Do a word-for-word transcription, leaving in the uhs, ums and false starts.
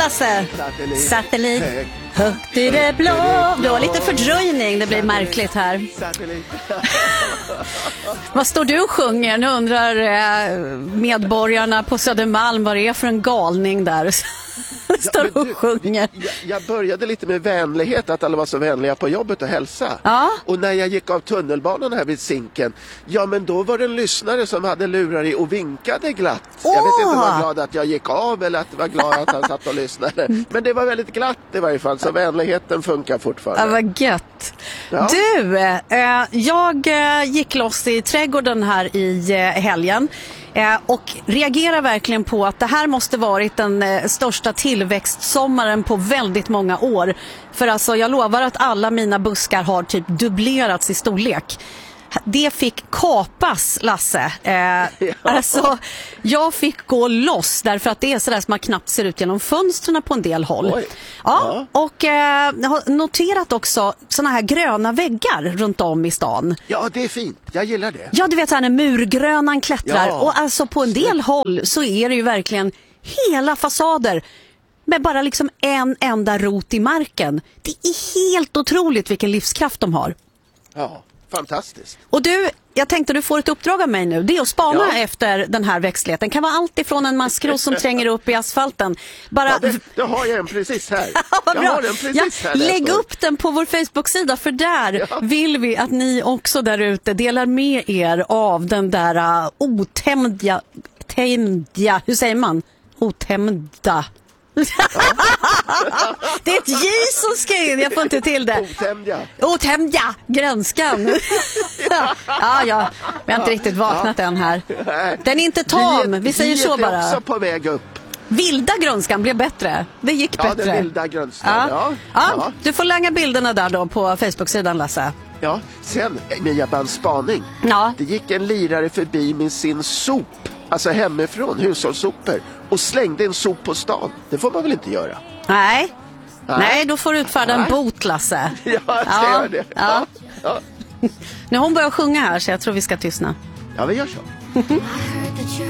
Lasse. Satellit. Satellit. Högt i det blå. Du har lite fördröjning, det blir märkligt här. Vad står du och sjunger? Nu undrar eh, medborgarna på Södermalm vad det är för en galning där. Står Ja, och du, sjunger. Jag, jag började lite med vänlighet, att alla var så vänliga på jobbet och hälsa. Ja. Och när jag gick av tunnelbanan här vid Zinken, ja men då var det en lyssnare som hade lurar i och vinkade glatt. Åh. Jag vet inte om han var glad att jag gick av eller att jag var glad att han satt och lyssnade. Men det var väldigt glatt i varje fall, så vänligheten funkar fortfarande. Ja, vad gött. Ja. Du, eh, jag eh, gick loss i trädgården här i eh, helgen. Eh, och reagerar verkligen på att det här måste varit den eh, största tillväxtsommaren på väldigt många år. För alltså jag lovar att alla mina buskar har typ dubblerats i storlek. Det fick kapas, Lasse. Eh, ja. Alltså, jag fick gå loss därför att det är sådär som man knappt ser ut genom fönstren på en del håll. Oj. Ja, Ja. och eh, jag har noterat också såna här gröna väggar runt om i stan. Ja, det är fint. Jag gillar det. Ja, du vet så här när murgrönan klättrar. Ja. Och alltså på en del håll så är det ju verkligen hela fasader med bara liksom en enda rot i marken. Det är helt otroligt vilken livskraft de har. Ja, fantastiskt. Och du, jag tänkte du får ett uppdrag av mig nu. Det är att spana Ja. efter den här växtligheten. Det kan vara allt ifrån en maskros som tränger upp i asfalten. Bara... Ja, det, det har jag en precis här. Vad Jag bra. har den precis Ja, här. där lägg står. upp den på vår Facebook-sida, för där Ja. vill vi att ni också där ute delar med er av den där uh, otämjda, tämjda, hur säger man? Otämjda. Det är ett J som ska in, jag får inte till det. Otämjda. Otämjda, grönskan. Ja, ja, vi har inte riktigt vaknat än här. Den är inte tam, vi säger så är bara. också på väg upp. Vilda grönskan blev bättre. Det gick Ja, bättre. den vilda grönskan. Ja. Ja. Ja. Ja. Du får länga bilderna där då på Facebook-sidan, Lasse. Ja. Sen, men jag bara en spaning. Ja. Det gick en lirare förbi med sin sop, alltså hemifrån, hushållssopor, och slängde en sop på stan. Det får man väl inte göra? Nej. Nej. Nej, då får du utfärda en Nej. bot, Lasse. Ja, jag ska Ja. göra det. Ja. Ja. Nu har hon börjat sjunga här så jag tror vi ska tystna. Ja, vi gör så. I heard that you're